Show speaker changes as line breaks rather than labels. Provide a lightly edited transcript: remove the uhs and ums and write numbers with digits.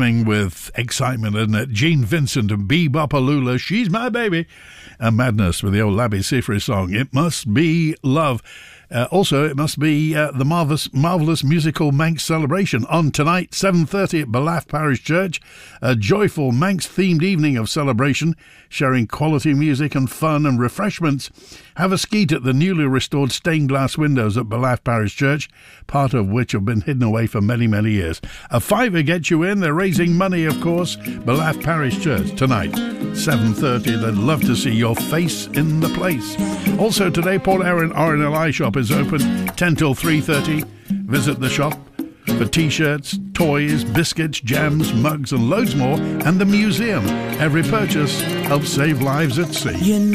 brimming with excitement, isn't it? Gene Vincent and Bebopalula, She's My Baby, and Madness with the old Labi Siffre song, It Must Be Love. Also, it must be the marvellous musical Manx celebration on tonight, 7:30 at Ballaugh Parish Church. A joyful Manx-themed evening of celebration, sharing quality music and fun and refreshments. Have a skeet at the newly restored stained glass windows at Ballaugh Parish Church, part of which have been hidden away for many, many years. A fiver gets you in. They're raising money, of course. Ballaugh Parish Church tonight, 7:30. They'd love to see your face in the place. Also today, Paul Aaron RNLI shop is open 10 till 3:30. Visit the shop for t-shirts, toys, biscuits, jams, mugs and loads more, and the museum. Every purchase helps save lives at sea.